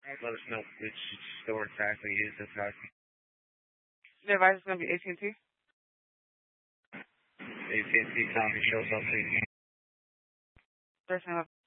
Let us know which store exactly is this house. The device is going to be AT&T. AT&T copy shows up to you. Person